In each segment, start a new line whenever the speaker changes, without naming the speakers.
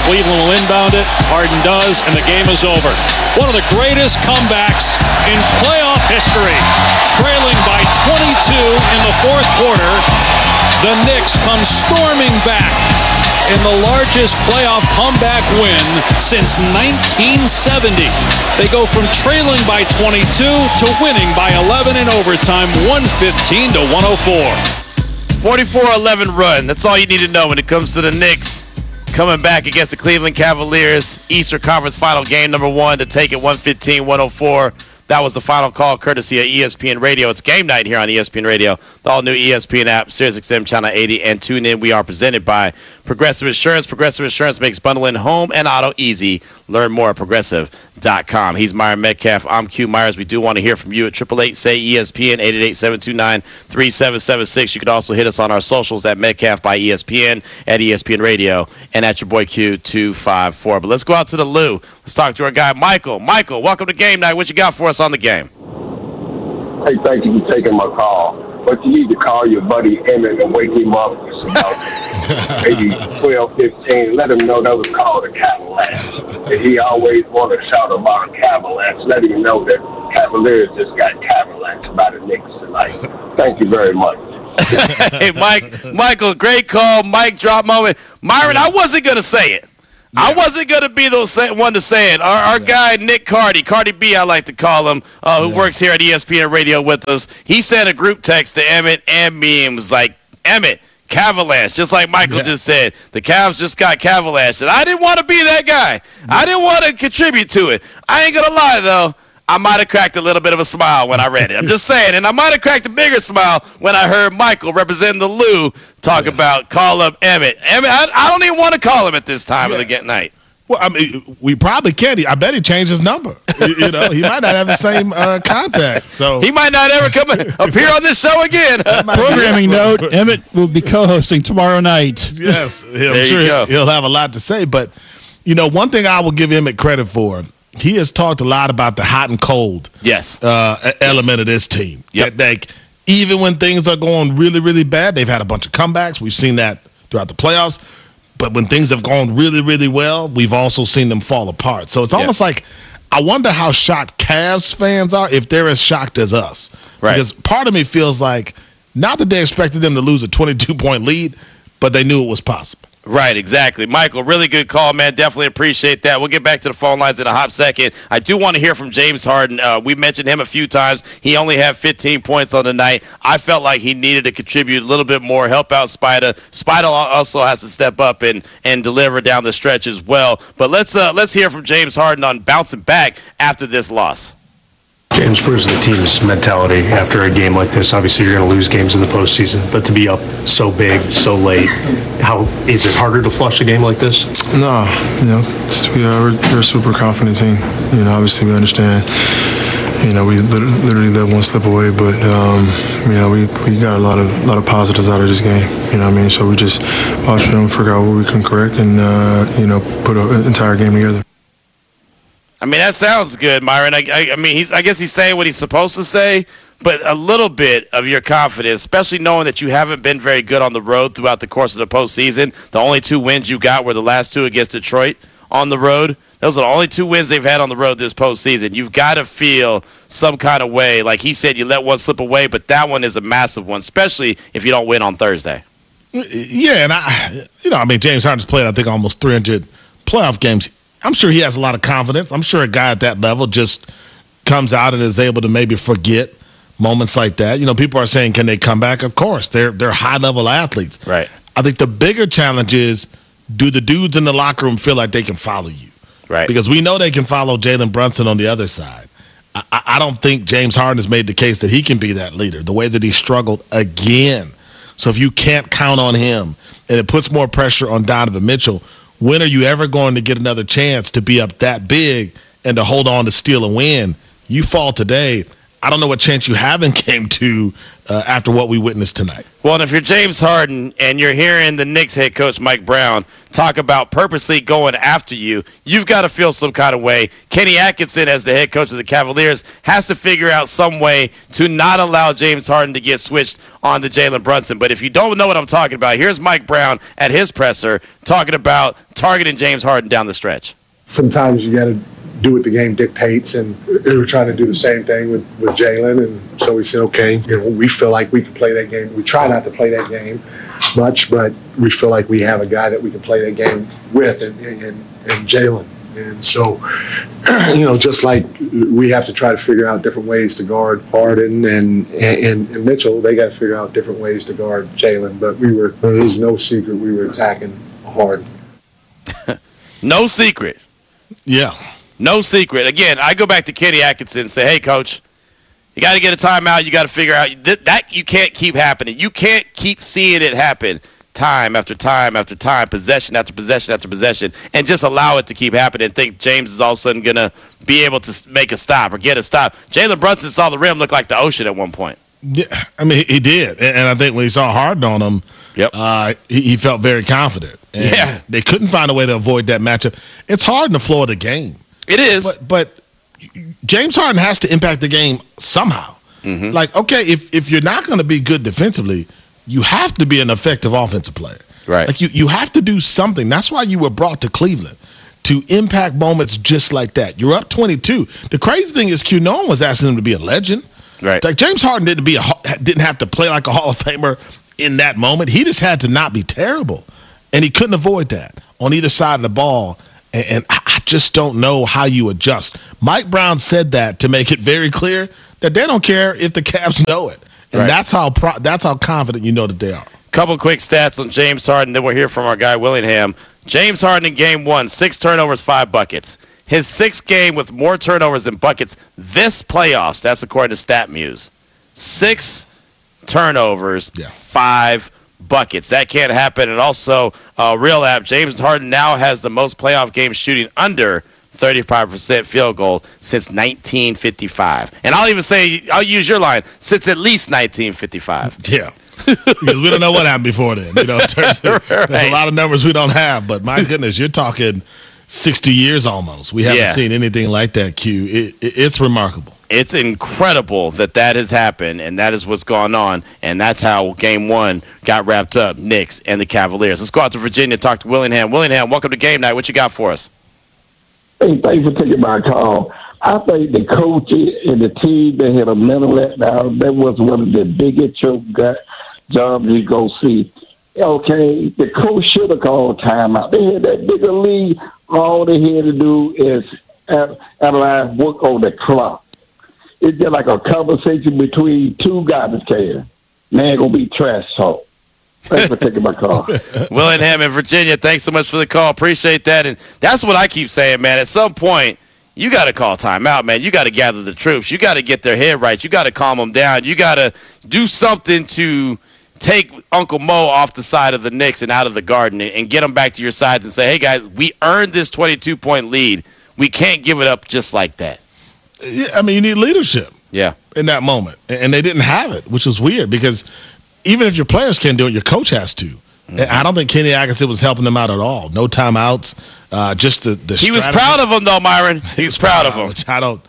Cleveland will inbound it. Harden does, and the game is over. One of the greatest comebacks in playoff history. Trailing by 22 in the fourth quarter, the Knicks come storming back in the largest playoff comeback win since 1970. They go from trailing by 22 to winning by 11 in overtime, 115 to 104.
44-11 run. That's all you need to know when it comes to the Knicks coming back against the Cleveland Cavaliers. Eastern Conference Final game number 1 to take it 115-104. That was the final call courtesy of ESPN Radio. It's game night here on ESPN Radio, the all-new ESPN app, SiriusXM Channel 80, and tune in. We are presented by Progressive Insurance. Progressive Insurance makes bundling home and auto easy. Learn more at progressive.com. He's Myron Metcalf. I'm Q Myers. We do want to hear from you at 888-SAY-ESPN, 888-729-3776. You can also hit us on our socials at Metcalf by ESPN, at ESPN Radio, and at your boy Q254. But let's go out to the Lou. Let's talk to our guy, Michael. Michael, welcome to Game Night. What you got for us on the game?
Hey, thank you for taking my call. But you need to call your buddy Emmett and wake him up. It's about maybe 12, 15. Let him know that was called a Cavaliers. And he always want to shout about a Cavaliers. Let him know that Cavaliers just got Cavaliers by the Knicks tonight. Thank you very much.
Hey, Michael, great call. Mic drop moment. Myron, I wasn't going to say it. Yeah. I wasn't going to be the one to say it. Our guy, Nick Cardi B, I like to call him, who works here at ESPN Radio with us, he sent a group text to Emmett and me and was like, Emmett, Cavaliers, just like Michael just said. The Cavs just got Cavaliers. And I didn't want to be that guy. I didn't want to contribute to it. I ain't going to lie, though. I might have cracked a little bit of a smile when I read it. I'm just saying. And I might have cracked a bigger smile when I heard Michael representing the Lou talk about call up Emmett. I don't even want to call him at this time of the night.
Well, I mean, we probably can't. I bet he changed his number. You know, he might not have the same contact. So
he might not ever appear on this show again.
Programming note: Emmett will be co-hosting tomorrow night.
Yes, I'm sure he'll have a lot to say. But you know, one thing I will give Emmett credit for. He has talked a lot about the hot and cold element of this team.
Yep.
That even when things are going really, really bad, they've had a bunch of comebacks. We've seen that throughout the playoffs. But when things have gone really, really well, we've also seen them fall apart. So it's almost like I wonder how shocked Cavs fans are if they're as shocked as us.
Right.
Because part of me feels like not that they expected them to lose a 22-point lead, but they knew it was possible.
Right, exactly. Michael, really good call, man. Definitely appreciate that. We'll get back to the phone lines in a hot second. I do want to hear from James Harden. We mentioned him a few times. He only had 15 points on the night. I felt like he needed to contribute a little bit more, help out Spider. Spider also has to step up and deliver down the stretch as well. But let's hear from James Harden on bouncing back after this loss.
James, where's the team's mentality after a game like this? Obviously, you're going to lose games in the postseason, but to be up so big, so late, how is it harder to flush a game like this?
No, we're a super confident team. Obviously we understand. We literally let one slip away, but we got a lot of positives out of this game. So we just watch film, figure out what we can correct, and put an entire game together.
I mean, that sounds good, Myron. I guess he's saying what he's supposed to say, but a little bit of your confidence, especially knowing that you haven't been very good on the road throughout the course of the postseason. The only 2 wins you got were the last 2 against Detroit on the road. Those are the only 2 wins they've had on the road this postseason. You've got to feel some kind of way. Like he said, you let one slip away, but that one is a massive one, especially if you don't win on Thursday.
Yeah, and James Harden's played, I think, almost 300 playoff games. I'm sure he has a lot of confidence. I'm sure a guy at that level just comes out and is able to maybe forget moments like that. People are saying, can they come back? Of course. They're high-level athletes.
Right.
I think the bigger challenge is, do the dudes in the locker room feel like they can follow you?
Right.
Because we know they can follow Jalen Brunson on the other side. I don't think James Harden has made the case that he can be that leader, the way that he struggled again. So if you can't count on him, and it puts more pressure on Donovan Mitchell, when are you ever going to get another chance to be up that big and to hold on to steal a win? You fall today. I don't know what chance you have in game 2 after what we witnessed tonight.
Well, and if you're James Harden and you're hearing the Knicks head coach Mike Brown talk about purposely going after you, you've got to feel some kind of way. Kenny Atkinson, as the head coach of the Cavaliers, has to figure out some way to not allow James Harden to get switched on to Jalen Brunson. But if you don't know what I'm talking about, here's Mike Brown at his presser talking about targeting James Harden down the stretch.
Sometimes you got to do what the game dictates, and we were trying to do the same thing with Jalen, and so we said, okay, we feel like we can play that game. We try not to play that game much, but we feel like we have a guy that we can play that game with, and Jalen. And so, just like we have to try to figure out different ways to guard Harden and Mitchell, they got to figure out different ways to guard Jalen. But there's no secret we were attacking Harden.
No secret.
Yeah.
No secret. Again, I go back to Kenny Atkinson and say, hey, coach, you got to get a timeout. You got to figure out that you can't keep happening. You can't keep seeing it happen time after time after time, possession after possession after possession, and just allow it to keep happening and think James is all of a sudden going to be able to make a stop or get a stop. Jalen Brunson saw the rim look like the ocean at one point.
Yeah, I mean, he did. And I think when he saw Harden on him, he felt very confident. And they couldn't find a way to avoid that matchup. It's hard in the flow of the game.
It is.
But James Harden has to impact the game somehow. Mm-hmm. Like, okay, if you're not going to be good defensively, you have to be an effective offensive player.
Right.
Like, you have to do something. That's why you were brought to Cleveland, to impact moments just like that. You're up 22. The crazy thing is, no one was asking him to be a legend.
Right.
Like, James Harden didn't have to play like a Hall of Famer in that moment. He just had to not be terrible. And he couldn't avoid that on either side of the ball. And I just don't know how you adjust. Mike Brown said that to make it very clear that they don't care if the Cavs know it. And that's how confident you know that they are.
Couple quick stats on James Harden, then we'll hear from our guy Willingham. James Harden in game 1, 6 turnovers, 5 buckets. His 6th game with more turnovers than buckets this playoffs. That's according to StatMuse. 6 turnovers, 5 buckets. That can't happen. And also, Real App, James Harden now has the most playoff games shooting under 35% field goal since 1955. And I'll even say, I'll use your line, since at least 1955.
Yeah. Because we don't know what happened before then. There's a lot of numbers we don't have. But my goodness, you're talking 60 years almost. We haven't seen anything like that, Q. It's remarkable.
It's incredible that has happened, and that is what's going on, and that's how Game 1 got wrapped up, Knicks and the Cavaliers. Let's go out to Virginia and talk to Willingham. Willingham, welcome to Game Night. What you got for us?
Hey, thanks for taking my call. I think the coach and the team, they had a mental letdown. That was one of the biggest jobs you go see. Okay, the coach should have called timeout. They had that bigger lead. All they had to do is analyze, work on the clock. It's just like a conversation between two garbage cans. Man, gonna be trash talk. Thanks for taking my call.
Willingham in Virginia, thanks so much for the call. Appreciate that. And that's what I keep saying, man. At some point, you got to call timeout, man. You got to gather the troops. You got to get their head right. You got to calm them down. You got to do something to take Uncle Mo off the side of the Knicks and out of the Garden and get them back to your sides and say, hey, guys, we earned this 22-point lead. We can't give it up just like that.
Yeah, I mean, you need leadership in that moment. And they didn't have it, which was weird because even if your players can't do it, your coach has to. Mm-hmm. I don't think Kenny Atkinson was helping them out at all. No timeouts. Just the
He was proud of them, though, Myron. He was proud of them.
Which I don't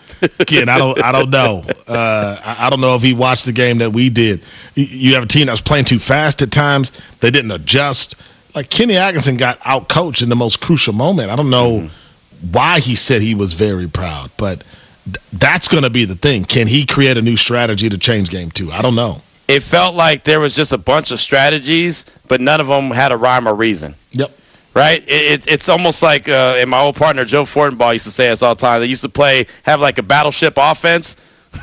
know. I don't know if he watched the game that we did. You have a team that was playing too fast at times. They didn't adjust. Like, Kenny Atkinson got out-coached in the most crucial moment. I don't know why he said he was very proud, but that's going to be the thing. Can he create a new strategy to change game 2? I don't know.
It felt like there was just a bunch of strategies, but none of them had a rhyme or reason.
Yep.
Right? It's almost like, and my old partner, Joe Fortenbaugh, used to say this all the time. They used to have like a battleship offense.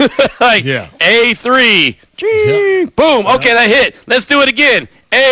A3, boom, okay, that hit. Let's do it again.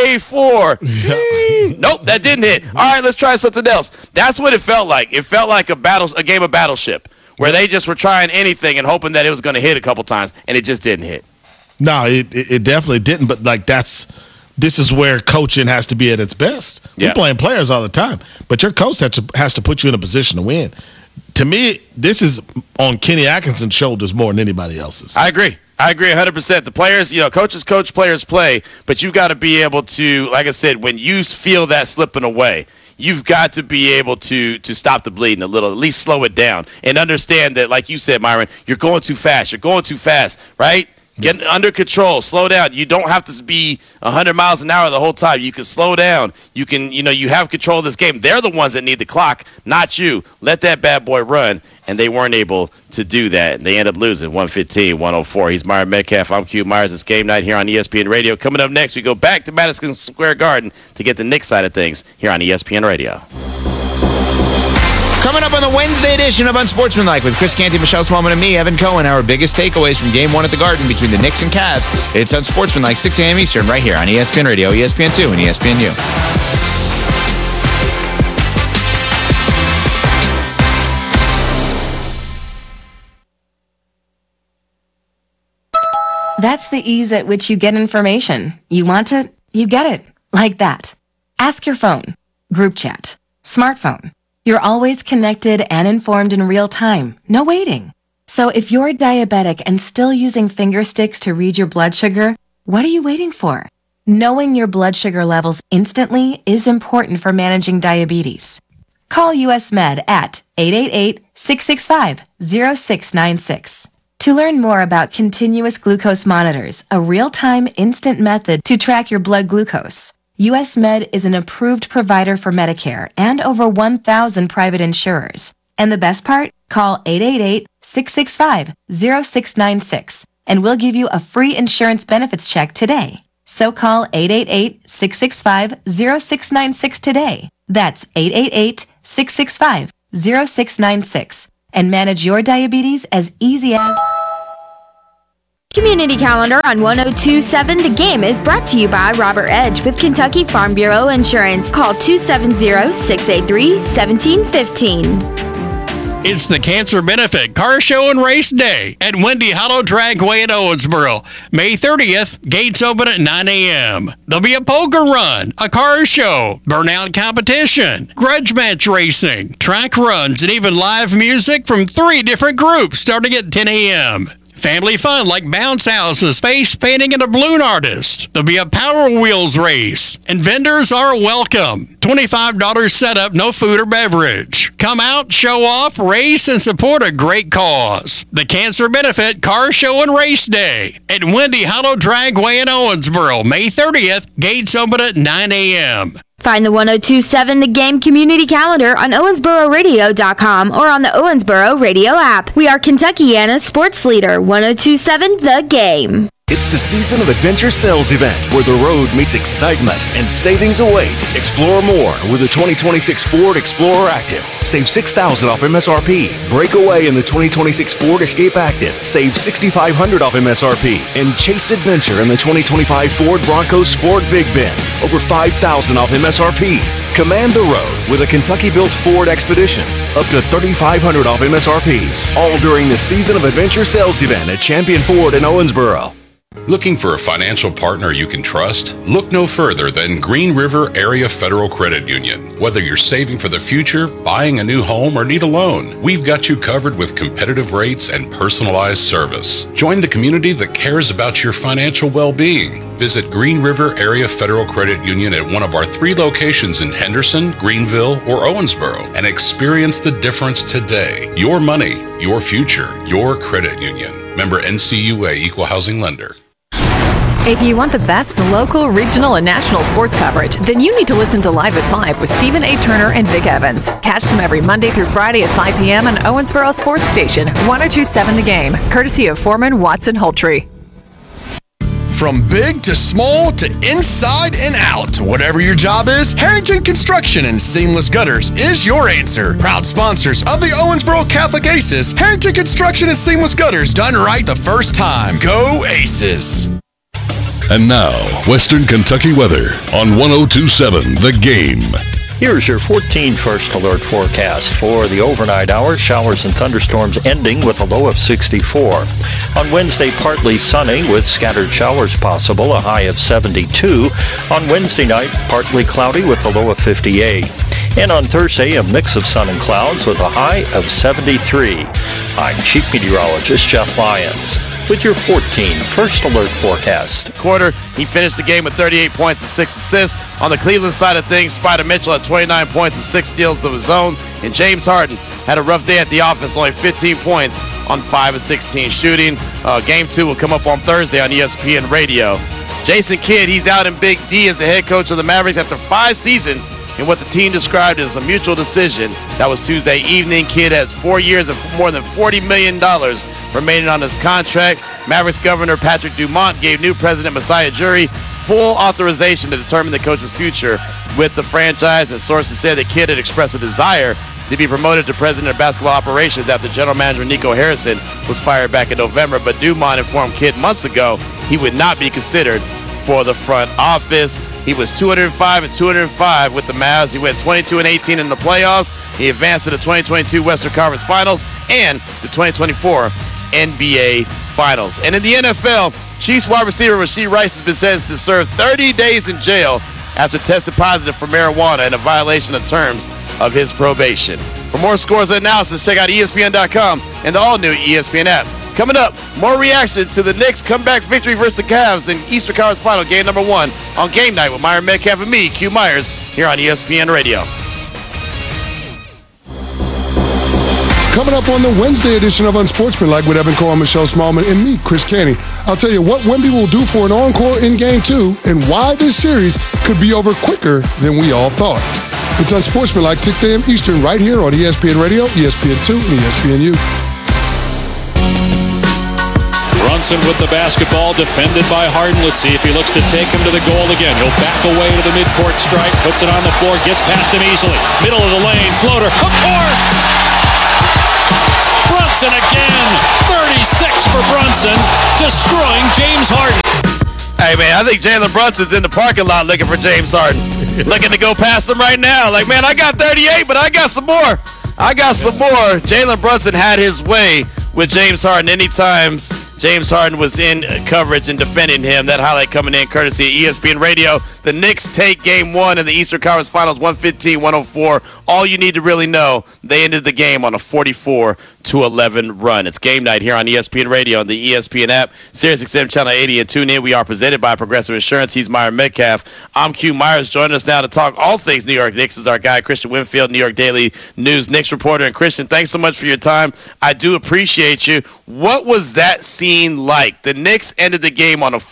A4, nope, that didn't hit. All right, let's try something else. That's what it felt like. It felt like a game of Battleship, where they just were trying anything and hoping that it was going to hit a couple times, and it just didn't hit.
No, it definitely didn't. But like this is where coaching has to be at its best. We're playing players all the time, but your coach has to put you in a position to win. To me, this is on Kenny Atkinson's shoulders more than anybody else's.
I agree 100%. The players, coaches coach, players play, but you've got to be able to, like I said, when you feel that slipping away, you've got to be able to stop the bleeding a little, at least slow it down, and understand that, like you said, Myron, you're going too fast. You're going too fast, right? Get under control. Slow down. You don't have to be 100 miles an hour the whole time. You can slow down. You can, you have control of this game. They're the ones that need the clock, not you. Let that bad boy run. And they weren't able to do that. And they end up losing 115-104. He's Myron Metcalf. I'm Q Myers. It's game night here on ESPN Radio. Coming up next, we go back to Madison Square Garden to get the Knicks side of things here on ESPN Radio.
Coming up on the Wednesday edition of Unsportsmanlike with Chris Canty, Michelle Smallman, and me, Evan Cohen, our biggest takeaways from Game 1 at the Garden between the Knicks and Cavs. It's Unsportsmanlike, 6 a.m. Eastern, right here on ESPN Radio, ESPN2, and ESPNU.
That's the ease at which you get information. You want it, you get it. Like that. Ask your phone. Group chat. Smartphone. You're always connected and informed in real time. No waiting. So if you're diabetic and still using finger sticks to read your blood sugar, what are you waiting for? Knowing your blood sugar levels instantly is important for managing diabetes. Call US Med at 888-665-0696. To learn more about continuous glucose monitors, a real-time instant method to track your blood glucose, US Med is an approved provider for Medicare and over 1,000 private insurers. And the best part? Call 888-665-0696 and we'll give you a free insurance benefits check today. So call 888-665-0696 today. That's 888-665-0696 and manage your diabetes as easy as...
Community Calendar on 102.7 The Game is brought to you by Robert Edge with Kentucky Farm Bureau Insurance. Call 270-683-1715.
It's the Cancer Benefit Car Show and Race Day at Windy Hollow Dragway in Owensboro. May 30th, gates open at 9 a.m. There'll be a poker run, a car show, burnout competition, grudge match racing, track runs, and even live music from 3 different groups starting at 10 a.m. Family fun like bounce houses, face painting, and a balloon artist. There'll be a Power Wheels race, and vendors are welcome. $25 setup, no food or beverage. Come out, show off, race, and support a great cause. The Cancer Benefit Car Show and Race Day at Windy Hollow Dragway in Owensboro, May 30th. Gates open at 9 a.m.
Find the 102.7 The Game Community Calendar on OwensboroRadio.com or on the Owensboro Radio app. We are Kentuckiana's sports leader, 102.7 The Game.
It's the season of Adventure Sales Event, where the road meets excitement and savings await. Explore more with the 2026 Ford Explorer Active. Save $6,000 off MSRP. Break away in the 2026 Ford Escape Active. Save $6,500 off MSRP. And chase adventure in the 2025 Ford Bronco Sport Big Bend. Over $5,000 off MSRP. Command the road with a Kentucky-built Ford Expedition. Up to $3,500 off MSRP. All during the season of Adventure Sales Event at Champion Ford in Owensboro.
Looking for a financial partner you can trust? Look no further than Green River Area Federal Credit Union. Whether you're saving for the future, buying a new home, or need a loan, we've got you covered with competitive rates and personalized service. Join the community that cares about your financial well-being. Visit Green River Area Federal Credit Union at one of our 3 locations in Henderson, Greenville, or Owensboro and experience the difference today. Your money, your future, your credit union. Member NCUA Equal Housing Lender.
If you want the best local, regional, and national sports coverage, then you need to listen to Live at 5 with Stephen A. Turner and Vic Evans. Catch them every Monday through Friday at 5 p.m. on Owensboro Sports Station, 102.7 The Game, courtesy of Foreman, Watson, Holtree.
From big to small to inside and out, whatever your job is, Harrington Construction and Seamless Gutters is your answer. Proud sponsors of the Owensboro Catholic Aces, Harrington Construction and Seamless Gutters, done right the first time. Go Aces!
And now, Western Kentucky weather on 102.7 The Game.
Here's your 14 first alert forecast for the overnight hours. Showers and thunderstorms ending with a low of 64. On Wednesday, partly sunny with scattered showers possible, a high of 72. On Wednesday night, partly cloudy with a low of 58. And on Thursday, a mix of sun and clouds with a high of 73. I'm Chief Meteorologist Jeff Lyons. with your 14 First Alert forecast.
Quarter, he finished the game with 38 points and 6 assists. On the Cleveland side of things, Spider Mitchell had 29 points and 6 steals of his own. And James Harden had a rough day at the office, only 15 points on 5 of 16 shooting. Game 2 will come up on Thursday on ESPN Radio. Jason Kidd, he's out in Big D as the head coach of the Mavericks after 5 seasons in what the team described as a mutual decision. That was Tuesday evening. Kidd has 4 years of more than $40 million remaining on his contract. Mavericks Governor Patrick Dumont gave new President Masai Ujiri full authorization to determine the coach's future with the franchise, and sources said that Kidd had expressed a desire to be promoted to president of basketball operations after general manager Nico Harrison was fired back in November. But Dumont informed Kidd months ago he would not be considered for the front office. He was 205 with the Mavs. He went 22-18 in the playoffs. He advanced to the 2022 Western Conference Finals and the 2024 NBA Finals. And in the NFL, Chiefs wide receiver Rashee Rice has been sentenced to serve 30 days in jail after tested positive for marijuana in a violation of terms of his probation. For more scores and analysis, check out ESPN.com and the all-new ESPN app. Coming up, more reaction to the Knicks' comeback victory versus the Cavs in Eastern Conference Final Game number 1 on Game Night with Myron Metcalf and me, Q Myers, here on ESPN Radio.
Coming up on the Wednesday edition of Unsportsmanlike with Evan Cohen, Michelle Smallman, and me, Chris Canty, I'll tell you what Wemby will do for an encore in Game 2 and why this series could be over quicker than we all thought. It's Unsportsmanlike, 6 a.m. Eastern, right here on ESPN Radio, ESPN2, and ESPNU.
Brunson with the basketball, defended by Harden. Let's see if he looks to take him to the goal again. He'll back away to the midcourt stripe, puts it on the floor, gets past him easily. Middle of the lane, floater, of course! Brunson again, 36 for Brunson, destroying James Harden.
Hey, man, I think Jalen Brunson's in the parking lot looking for James Harden. Looking to go past him right now. Like, man, I got 38, but I got some more. Jalen Brunson had his way with James Harden. Anytime James Harden was in coverage and defending him, that highlight coming in courtesy of ESPN Radio. The Knicks take Game 1 in the Eastern Conference Finals, 115-104. All you need to really know, they ended the game on a 44-11 run. It's Game Night here on ESPN Radio on the ESPN app, SiriusXM Channel 80, and tune in. We are presented by Progressive Insurance. He's Myron Metcalf. I'm Q Myers. Joining us now to talk all things New York Knicks is our guy, Christian Winfield, New York Daily News Knicks reporter. And Christian, thanks so much for your time. I do appreciate you. What was that scene like? The Knicks ended the game on a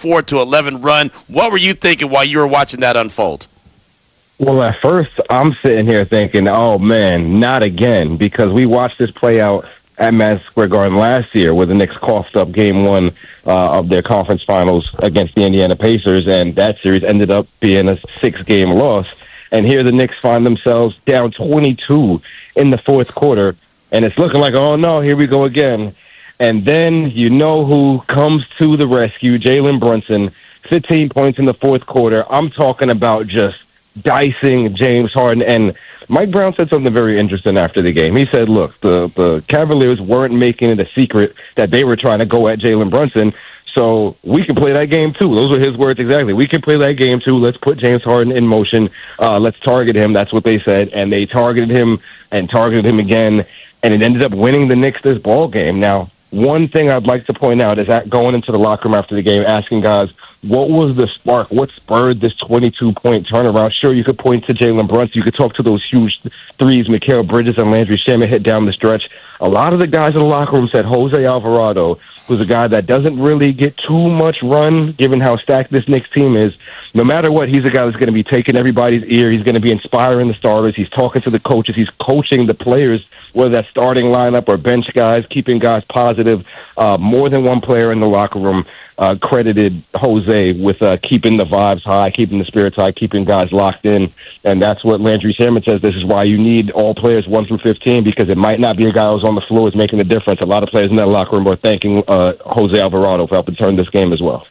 44-11 run. What were you thinking while you were watching that unfold?
Well, at first, I'm sitting here thinking, oh, man, not again, because we watched this play out at Madison Square Garden last year where the Knicks coughed up Game 1 of their conference finals against the Indiana Pacers, and that series ended up being a 6-game loss. And here the Knicks find themselves down 22 in the fourth quarter, and it's looking like, oh, no, here we go again. And then you know who comes to the rescue, Jalen Brunson, 15 points in the fourth quarter. I'm talking about just dicing James Harden. And Mike Brown said something very interesting after the game. He said, look, the Cavaliers weren't making it a secret that they were trying to go at Jalen Brunson, so we can play that game too. Those were his words exactly. We can play that game too. Let's put James Harden in motion. Let's target him. That's what they said. And they targeted him and targeted him again, and it ended up winning the Knicks this ball game. Now, one thing I'd like to point out is that going into the locker room after the game, asking guys, what was the spark? What spurred this 22-point turnaround? Sure, you could point to Jalen Brunson. You could talk to those huge threes Mikal Bridges and Landry Shamet hit down the stretch. A lot of the guys in the locker room said Jose Alvarado, who's a guy that doesn't really get too much run, given how stacked this Knicks team is. No matter what, he's a guy that's going to be taking everybody's ear. He's going to be inspiring the starters. He's talking to the coaches. He's coaching the players, whether that's starting lineup or bench guys, keeping guys positive. More than one player in the locker room credited Jose with keeping the vibes high, keeping the spirits high, keeping guys locked in. And that's what Landry Shamet says. This is why you need all players 1 through 15, because it might not be a guy who's on the floor is making the difference. A lot of players in that locker room are thanking Jose Alvarado for helping turn this game as well.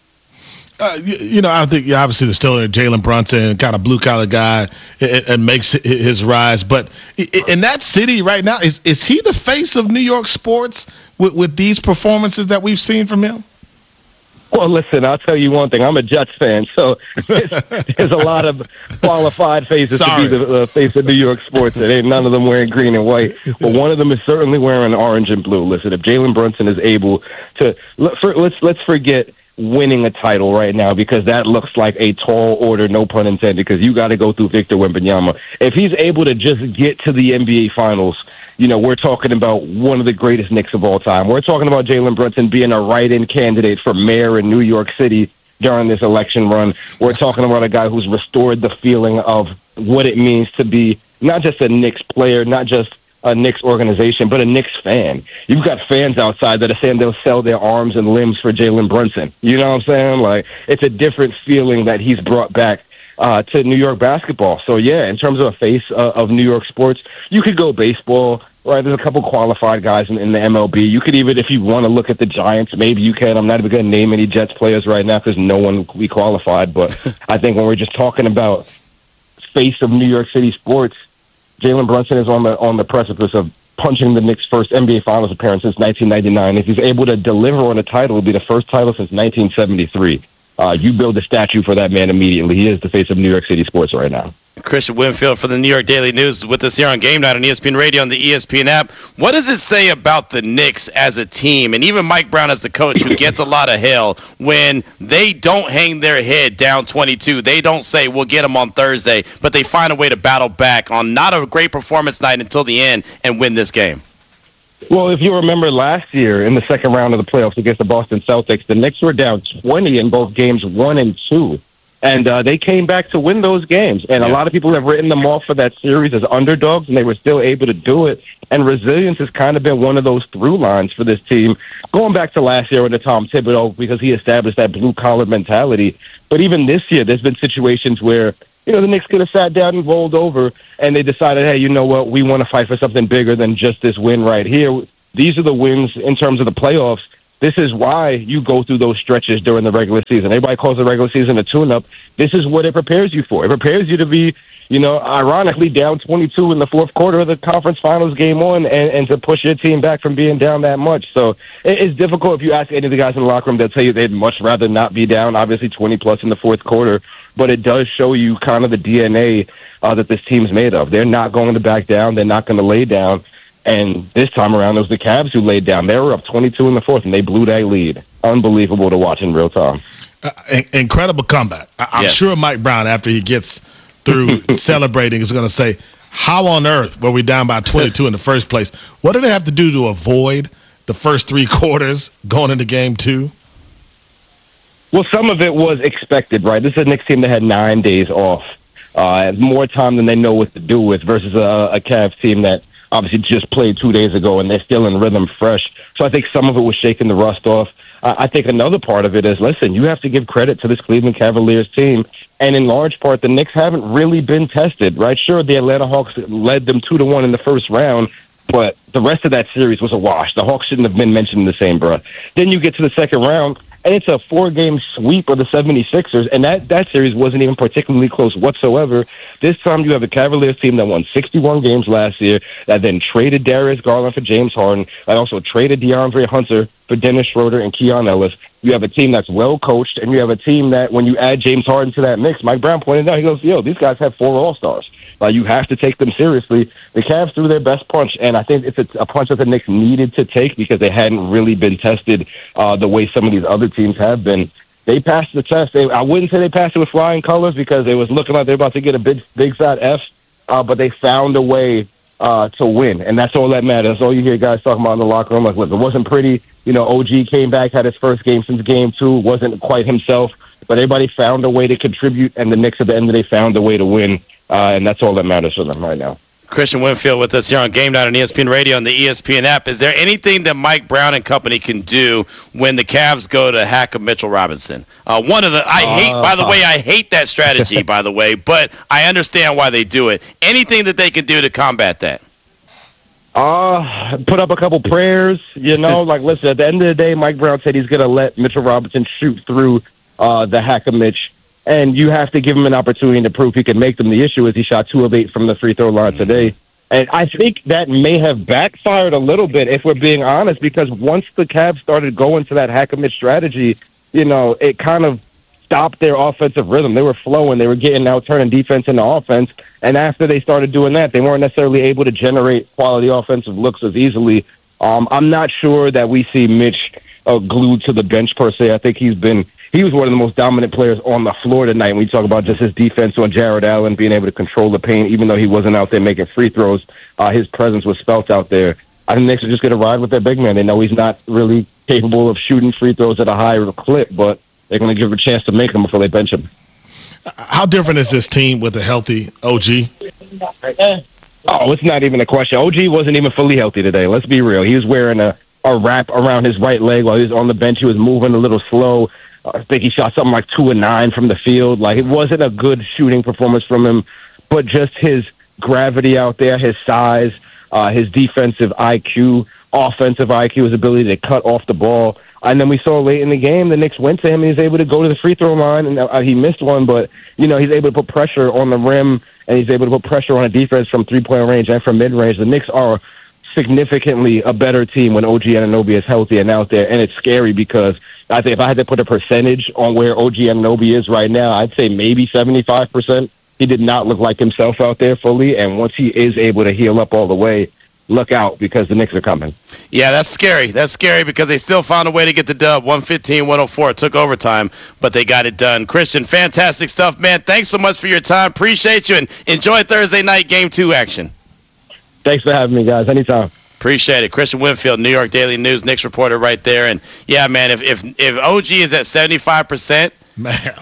I think obviously the still Jalen Brunson, kind of blue-collar guy, and makes his rise. But in that city right now, is he the face of New York sports with these performances that we've seen from him?
Well, listen, I'll tell you one thing. I'm a Jets fan, so there's a lot of qualified faces to be the face of New York sports. There ain't none of them wearing green and white, but one of them is certainly wearing orange and blue. Listen, if Jalen Brunson is able to, let's forget winning a title right now, because that looks like a tall order, no pun intended, because you got to go through Victor Wembanyama. If he's able to just get to the NBA Finals, we're talking about one of the greatest Knicks of all time. We're talking about Jalen Brunson being a write-in candidate for mayor in New York City during this election run. We're talking about a guy who's restored the feeling of what it means to be not just a Knicks player, not just a Knicks organization, but a Knicks fan. You've got fans outside that are saying they'll sell their arms and limbs for Jalen Brunson. You know what I'm saying? Like, it's a different feeling that he's brought back to New York basketball. So, yeah, in terms of a face of New York sports, you could go baseball, right? There's a couple qualified guys in the MLB. You could even, if you want to look at the Giants, maybe you can. I'm not even going to name any Jets players right now because no one will be qualified. But I think when we're just talking about face of New York City sports, Jalen Brunson is on the precipice of punching the Knicks' first NBA Finals appearance since 1999. If he's able to deliver on a title, it'll be the first title since 1973. You build a statue for that man immediately. He is the face of New York City sports right now.
Christian Winfield for the New York Daily News is with us here on Game Night on ESPN Radio and the ESPN app. What does it say about the Knicks as a team, and even Mike Brown as the coach, who gets a lot of hell when they don't hang their head down 22? They don't say, we'll get them on Thursday, but they find a way to battle back on not a great performance night until the end and win this game.
Well, if you remember last year in the second round of the playoffs against the Boston Celtics, the Knicks were down 20 in both games 1 and 2. And they came back to win those games. And a lot of people have written them off for that series as underdogs, and they were still able to do it. And resilience has kind of been one of those through lines for this team, going back to last year under Tom Thibodeau, because he established that blue-collar mentality. But even this year, there's been situations where, the Knicks could have sat down and rolled over, and they decided, hey, you know what, we want to fight for something bigger than just this win right here. These are the wins in terms of the playoffs. This is why you go through those stretches during the regular season. Everybody calls the regular season a tune-up. This is what it prepares you for. It prepares you to be, ironically down 22 in the fourth quarter of the conference finals game on and to push your team back from being down that much. So it's difficult. If you ask any of the guys in the locker room, they'll tell you they'd much rather not be down, obviously 20-plus in the fourth quarter. But it does show you kind of the DNA that this team's made of. They're not going to back down. They're not going to lay down. And this time around, it was the Cavs who laid down. They were up 22 in the fourth, and they blew that lead. Unbelievable to watch in real time.
Incredible comeback. I'm sure Mike Brown, after he gets through celebrating, is going to say, how on earth were we down by 22 in the first place? What did they have to do to avoid the first 3 quarters going into game 2?
Well, some of it was expected, right? This is a Knicks team that had 9 days off. More time than they know what to do with versus a Cavs team that obviously just played 2 days ago, and they're still in rhythm fresh. So I think some of it was shaking the rust off. I think another part of it is, listen, you have to give credit to this Cleveland Cavaliers team, and in large part, the Knicks haven't really been tested, right? Sure, the Atlanta Hawks led them 2-1 in the first round, but the rest of that series was a wash. The Hawks shouldn't have been mentioned in the same breath. Then you get to the second round, and it's a 4-game sweep of the 76ers, and that series wasn't even particularly close whatsoever. This time you have a Cavaliers team that won 61 games last year, that then traded Darius Garland for James Harden, that also traded DeAndre Hunter for Dennis Schroeder and Keon Ellis. You have a team that's well coached, and you have a team that, when you add James Harden to that mix, Mike Brown pointed out, he goes, these guys have 4 All-Stars. You have to take them seriously. The Cavs threw their best punch, and I think it's a punch that the Knicks needed to take because they hadn't really been tested the way some of these other teams have been. They passed the test. I wouldn't say they passed it with flying colors because it was looking like they were about to get a big fat F, but they found a way to win, and that's all that matters. That's all you hear guys talking about in the locker room. Like, look, it wasn't pretty. OG came back, had his first game since game 2, wasn't quite himself, but everybody found a way to contribute, and the Knicks at the end of the day found a way to win. And that's all that matters for them right now.
Christian Winfield with us here on Game Night on ESPN Radio and the ESPN app. Is there anything that Mike Brown and company can do when the Cavs go to hack of Mitchell Robinson? I hate that strategy, by the way, but I understand why they do it. Anything that they can do to combat that?
Put up a couple prayers, listen, at the end of the day, Mike Brown said he's going to let Mitchell Robinson shoot through the hack of Mitch. And you have to give him an opportunity to prove he can make them. The issue is he shot 2 of 8 from the free throw line today. And I think that may have backfired a little bit, if we're being honest, because once the Cavs started going to that hack-a-Mitch strategy, it kind of stopped their offensive rhythm. They were flowing. They were getting out, turning defense into offense. And after they started doing that, they weren't necessarily able to generate quality offensive looks as easily. I'm not sure that we see Mitch glued to the bench per se. I think he was one of the most dominant players on the floor tonight. When you talk about just his defense on Jared Allen, being able to control the paint, even though he wasn't out there making free throws, his presence was felt out there. I think the Knicks are just going to ride with their big man. They know he's not really capable of shooting free throws at a higher clip, but they're going to give him a chance to make them before they bench him.
How different is this team with a healthy OG?
Oh, it's not even a question. OG wasn't even fully healthy today. Let's be real. He was wearing a wrap around his right leg while he was on the bench. He was moving a little slow. I think he shot something like 2 of 9 from the field. Like, it wasn't a good shooting performance from him, but just his gravity out there, his size, his defensive IQ, offensive IQ, his ability to cut off the ball. And then we saw late in the game, the Knicks went to him, and he was able to go to the free throw line, and he missed one, but, he's able to put pressure on the rim, and he's able to put pressure on a defense from three-point range and from mid-range. The Knicks are significantly a better team when OG Anunoby is healthy and out there, and it's scary because I think if I had to put a percentage on where OG Anunoby is right now, I'd say maybe 75%. He did not look like himself out there fully, and once he is able to heal up all the way, look out because the Knicks are coming.
Yeah, that's scary. That's scary because they still found a way to get the dub. 115-104. It took overtime, but they got it done. Christian, fantastic stuff, man. Thanks so much for your time. Appreciate you, and enjoy Thursday night Game 2 action.
Thanks for having me, guys. Anytime. Appreciate
it. Christian Winfield, New York Daily News, Knicks reporter right there. And, yeah, man, if OG is at 75%,
man,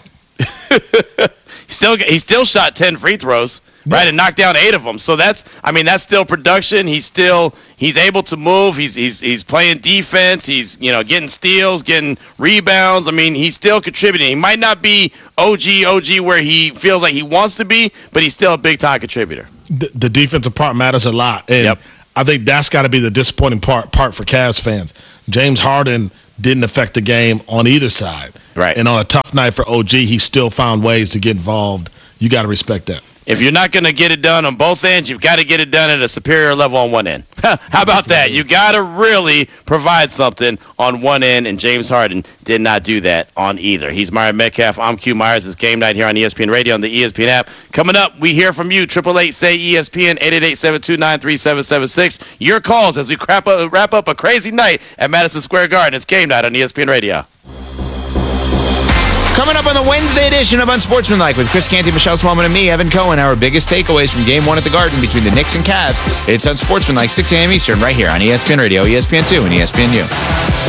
he still shot 10 free throws. Right, and knocked down 8 of them. So that's still production. He's able to move. He's playing defense. He's getting steals, getting rebounds. I mean, he's still contributing. He might not be OG where he feels like he wants to be, but he's still a big time contributor.
The defensive part matters a lot, and I think that's got to be the disappointing part for Cavs fans. James Harden didn't affect the game on either side,
right?
And on a tough night for OG, he still found ways to get involved. You got to respect that.
If you're not going to get it done on both ends, you've got to get it done at a superior level on one end. How about that? You got to really provide something on one end, and James Harden did not do that on either. He's Myron Metcalf. I'm Q Myers. It's Game Night here on ESPN Radio on the ESPN app. Coming up, we hear from you, 888-SAY-ESPN, 888-729-3776. Your calls as we wrap up a crazy night at Madison Square Garden. It's Game Night on ESPN Radio.
Coming up on the Wednesday edition of Unsportsmanlike with Chris Canty, Michelle Smallman, and me, Evan Cohen, our biggest takeaways from Game 1 at the Garden between the Knicks and Cavs. It's Unsportsmanlike, 6 a.m. Eastern, right here on ESPN Radio, ESPN2, and ESPNU.